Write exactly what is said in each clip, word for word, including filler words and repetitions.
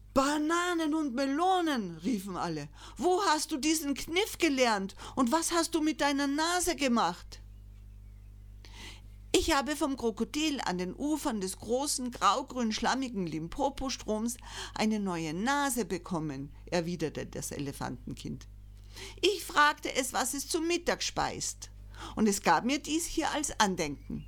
Bananen und Melonen, riefen alle. Wo hast du diesen Kniff gelernt und was hast du mit deiner Nase gemacht? Ich habe vom Krokodil an den Ufern des großen, graugrün-schlammigen Limpopo-Stroms eine neue Nase bekommen, erwiderte das Elefantenkind. Ich fragte es, was es zum Mittag speist, und es gab mir dies hier als Andenken.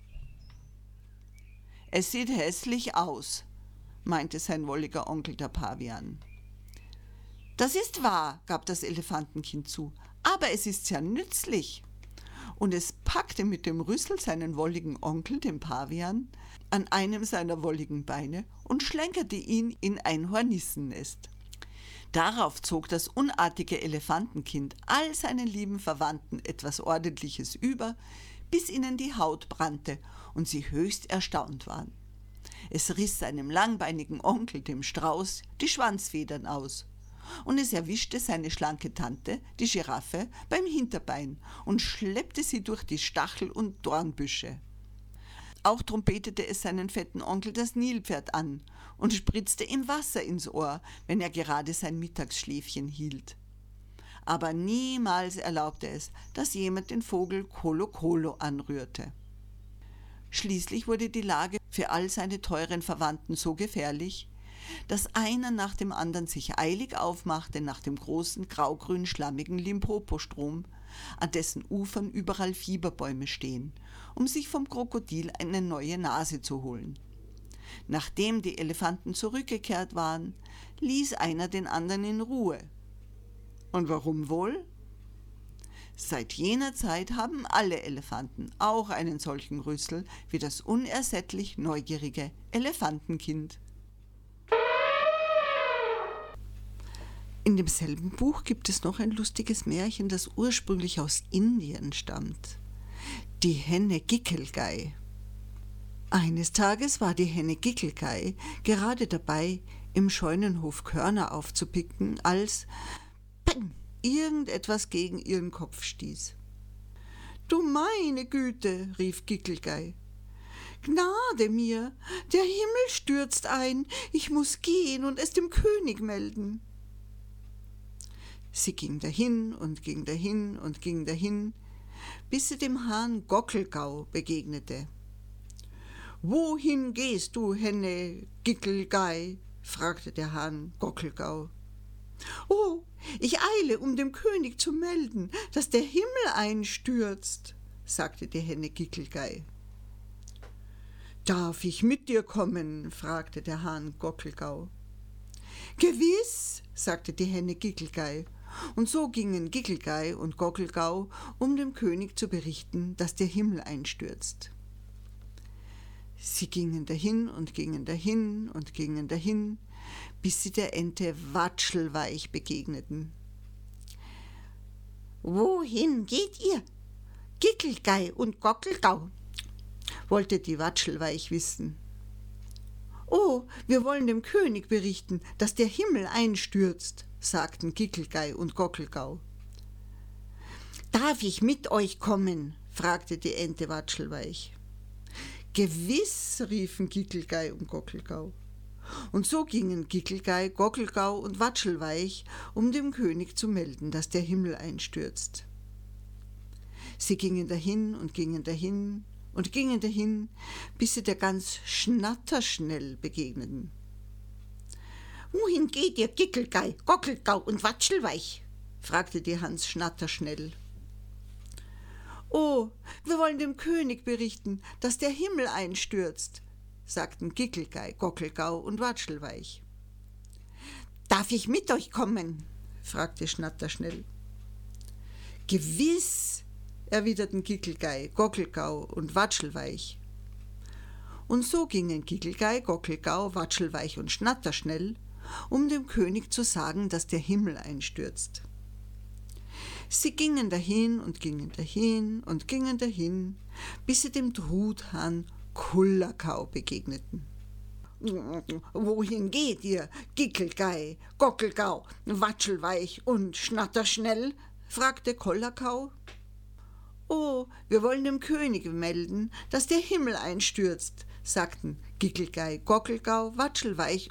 Es sieht hässlich aus, meinte sein wolliger Onkel der Pavian. Das ist wahr, gab das Elefantenkind zu, aber es ist sehr nützlich. Und es packte mit dem Rüssel seinen wolligen Onkel, den Pavian, an einem seiner wolligen Beine und schlenkerte ihn in ein Hornissennest. Darauf zog das unartige Elefantenkind all seinen lieben Verwandten etwas Ordentliches über, bis ihnen die Haut brannte und sie höchst erstaunt waren. Es riss seinem langbeinigen Onkel, dem Strauß, die Schwanzfedern aus. Und es erwischte seine schlanke Tante, die Giraffe, beim Hinterbein und schleppte sie durch die Stachel- und Dornbüsche. Auch trompetete es seinen fetten Onkel das Nilpferd an und spritzte ihm Wasser ins Ohr, wenn er gerade sein Mittagsschläfchen hielt. Aber niemals erlaubte es, dass jemand den Vogel Kolo Kolo anrührte. Schließlich wurde die Lage für all seine teuren Verwandten so gefährlich, dass einer nach dem anderen sich eilig aufmachte nach dem großen, graugrün-schlammigen Limpopo-Strom, an dessen Ufern überall Fieberbäume stehen, um sich vom Krokodil eine neue Nase zu holen. Nachdem die Elefanten zurückgekehrt waren, ließ einer den anderen in Ruhe. Und warum wohl? Seit jener Zeit haben alle Elefanten auch einen solchen Rüssel wie das unersättlich neugierige Elefantenkind. In demselben Buch gibt es noch ein lustiges Märchen, das ursprünglich aus Indien stammt. Die Henne Gikelgei. Eines Tages war die Henne Gikelgei gerade dabei, im Scheunenhof Körner aufzupicken, als peng, irgendetwas gegen ihren Kopf stieß. »Du meine Güte«, rief Gikelgei, »Gnade mir, der Himmel stürzt ein, ich muß gehen und es dem König melden.« Sie ging dahin und ging dahin und ging dahin, bis sie dem Hahn Gockelgau begegnete. »Wohin gehst du, Henne Gikelgei?« fragte der Hahn Gockelgau. »Oh, ich eile, um dem König zu melden, dass der Himmel einstürzt«, sagte die Henne Gikelgei. »Darf ich mit dir kommen?« fragte der Hahn Gockelgau. »Gewiss«, sagte die Henne Gikelgei, und so gingen Gikelgei und Gockelgau, um dem König zu berichten, dass der Himmel einstürzt. Sie gingen dahin und gingen dahin und gingen dahin, bis sie der Ente Watschelweich begegneten. »Wohin geht ihr, Gikelgei und Gockelgau?« wollte die Watschelweich wissen. »Oh, wir wollen dem König berichten, dass der Himmel einstürzt«, sagten Gikelgei und Gockelgau. »Darf ich mit euch kommen?« fragte die Ente Watschelweich. »Gewiss«, riefen Gikelgei und Gockelgau. Und so gingen Gikelgei, Gockelgau und Watschelweich, um dem König zu melden, dass der Himmel einstürzt. Sie gingen dahin und gingen dahin und gingen dahin, bis sie der Gans Schnatterschnell begegneten. »Wohin geht ihr, Gikelgei, Gockelgau und Watschelweich?« fragte die Hans Schnatterschnell. »Oh, wir wollen dem König berichten, dass der Himmel einstürzt«, sagten Gikelgei, Gockelgau und Watschelweich. »Darf ich mit euch kommen?« fragte Schnatterschnell. »Gewiss«, erwiderten Gikelgei, Gockelgau und Watschelweich. Und so gingen Gikelgei, Gockelgau, Watschelweich und Schnatterschnell, um dem König zu sagen, dass der Himmel einstürzt. Sie gingen dahin und gingen dahin und gingen dahin, bis sie dem Truthahn Kullerkau begegneten. »Wohin geht ihr, Gikelgei, Gockelgau, Watschelweich und Schnatterschnell?« fragte Kullerkau. »Oh, wir wollen dem König melden, dass der Himmel einstürzt«, sagten Gikelgei, Gockelgau, Watschelweich